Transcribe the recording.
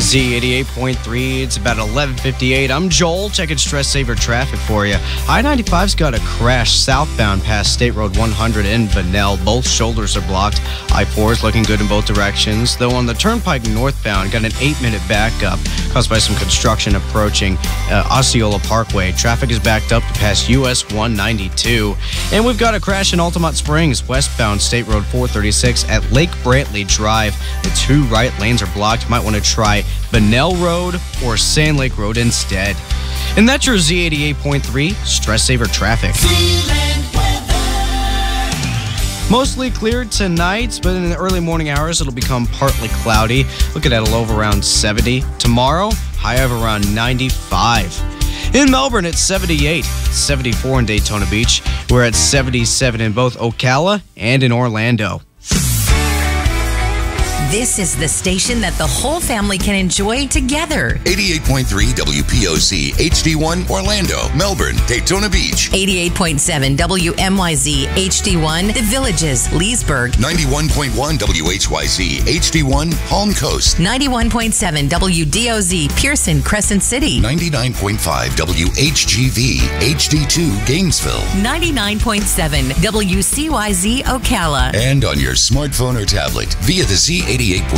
Z88.3, it's about 11:58. I'm Joel, checking Stress Saver traffic for you. I-95's got a crash southbound past State Road 100 in Bunnell. Both shoulders are blocked. I-4 is looking good in both directions, though on the Turnpike northbound, got an 8-minute backup caused by some construction approaching Osceola Parkway. Traffic is backed up past US 192. And we've got a crash in Altamont Springs, westbound State Road 436 at Lake Brantley Drive. The two right lanes are blocked. You might want to try Bunnell Road or Sand Lake Road instead. And that's your Z88.3 Stress Saver traffic. Mostly cleared tonight, but in the early morning hours, it'll become partly cloudy. Looking at a low of around 70. Tomorrow, high of around 95. In Melbourne, it's 78, 74 in Daytona Beach. We're at 77 in both Ocala and in Orlando. This is the station that the whole family can enjoy together. 88.3 WPOC HD1 Orlando, Melbourne, Daytona Beach. 88.7 WMYZ HD1 The Villages, Leesburg. 91.1 WHYZ HD1 Palm Coast. 91.7 WDOZ Pearson, Crescent City. 99.5 WHGV HD2 Gainesville. 99.7 WCYZ Ocala. And on your smartphone or tablet via the Z88.3